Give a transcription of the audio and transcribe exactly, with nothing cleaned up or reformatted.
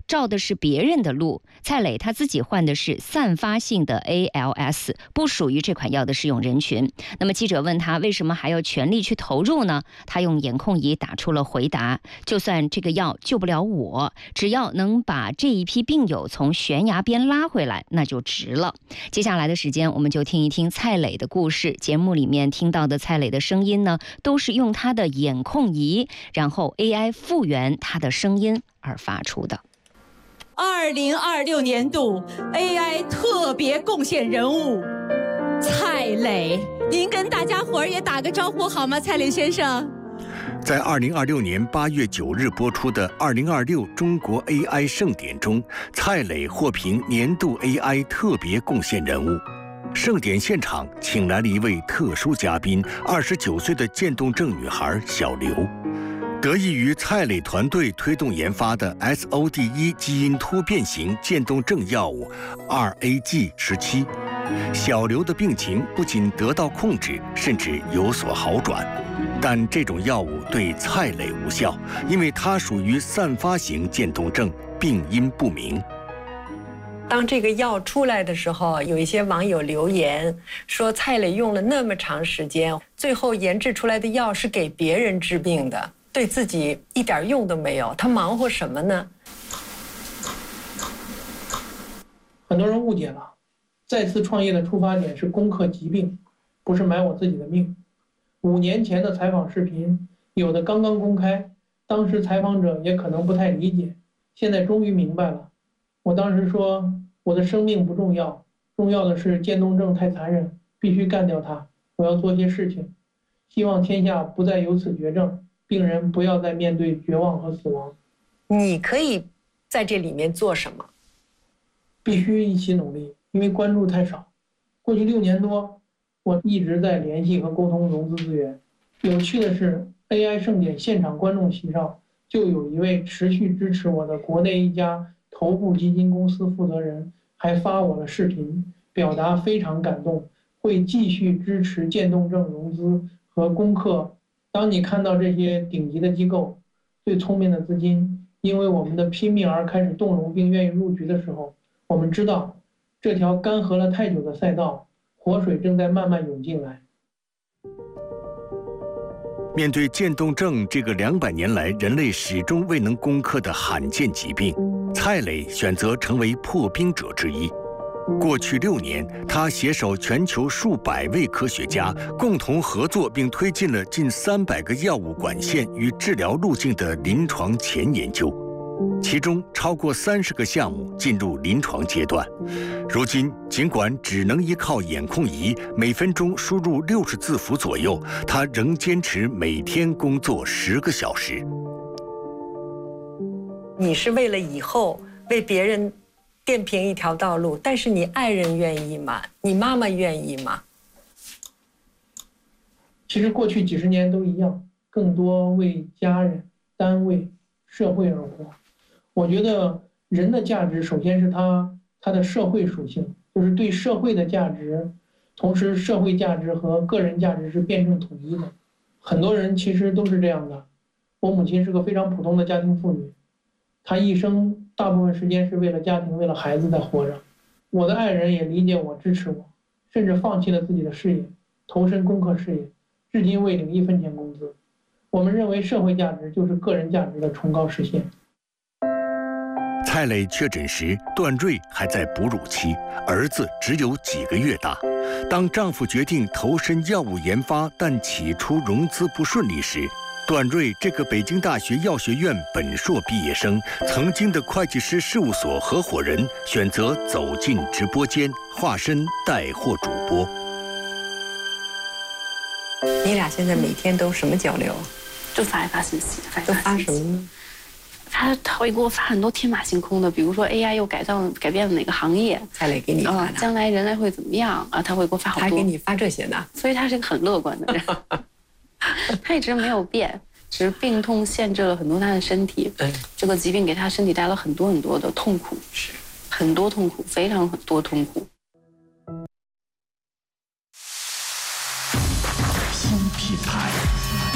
照的是别人的路。蔡磊他自己患的是散发性的 A L S， 不属于这款药的适用人群。那么记者问他为什么还要全力去投入呢？他用眼控仪打出了回答：就算这个药救不了我，只要能把这一批病友从悬崖边拉回来，那就值了。接下来的时间，我们就听一听蔡磊的故事。节目里面听到的蔡磊的声音呢，都是用他的眼控仪，然后 A I 复原他的声音而发出的。 二零二六年度 A I 特别贡献人物蔡磊，您跟大家伙儿也打个招呼好吗？蔡磊先生。 在二零二六年八月九日播出的二零二六中国 A I 盛典中，蔡磊获评年度 A I 特别贡献人物。盛典现场请来了一位特殊嘉宾，二十九岁的渐冻症女孩小刘。得益于蔡磊团队推动研发的 S O D 一 基因突变型渐冻症药物 R A G 十七，小刘的病情不仅得到控制，甚至有所好转。但这种药物对蔡磊无效，因为它属于散发型渐冻症，病因不明。 当这个药出来的时候，有一些网友留言说，蔡磊用了那么长时间，最后研制出来的药是给别人治病的，对自己一点用都没有，他忙活什么呢？ 很多人误解了，再次创业的出发点是攻克疾病，不是买我自己的命。五年前的采访视频，有的刚刚公开，当时采访者也可能不太理解，现在终于明白了。我当时说，我的生命不重要，重要的是渐冻症太残忍，必须干掉它。我要做些事情，希望天下不再有此绝症，病人不要再面对绝望和死亡。 你可以在这里面做什么？ 必须一起努力，因为关注太少。过去六年多，我一直在联系和沟通融资资源。有趣的是 ，A I 盛典现场观众席上就有一位持续支持我的国内一家头部基金公司负责人，还发我的视频，表达非常感动，会继续支持渐冻症融资和攻克。当你看到这些顶级的机构、最聪明的资金，因为我们的拼命而开始动容并愿意入局的时候，我们知道这条干涸了太久的赛道，活水正在慢慢涌进来。 面对渐冻症这个两百年来人类始终未能攻克的罕见疾病，蔡磊选择成为破冰者之一。过去六年，他携手全球数百位科学家，共同合作并推进了近三百个药物管线与治疗路径的临床前研究，其中超过三十个项目进入临床阶段。如今，尽管只能依靠眼控仪，每分钟输入六十字符左右，他仍坚持每天工作十个小时。 你是为了以后为别人垫平一条道路，但是你爱人愿意吗？你妈妈愿意吗？ 其实过去几十年都一样，更多为家人、单位、社会而活。我觉得人的价值首先是他他的社会属性，就是对社会的价值，同时社会价值和个人价值是辩证统一的。很多人其实都是这样的。我母亲是个非常普通的家庭妇女，她一生大部分时间是为了家庭、为了孩子在活着。我的爱人也理解我、支持我，甚至放弃了自己的事业，投身攻克事业，至今未领一分钱工资。我们认为社会价值就是个人价值的崇高实现。 蔡磊确诊时，段瑞还在哺乳期，儿子只有几个月大。当丈夫决定投身药物研发，但起初融资不顺利时，段瑞这个北京大学药学院本硕毕业生，曾经的会计师事务所合伙人，选择走进直播间，化身带货主播。 你俩现在每天都什么交流？ 就发一发信息，发一都发发信息什么呢？ 他他会给我发很多天马行空的，比如说 A I 又改造改变了哪个行业， 蔡磊给你发啊、 的， 将来人类会怎么样啊？他会给我发好多。 他给你发这些的， 所以他是一个很乐观的人，他一直没有变，只是病痛限制了很多他的身体。 嗯， 这个疾病给他身体带来了很多很多的痛苦， 是很多痛苦，非常很多痛苦。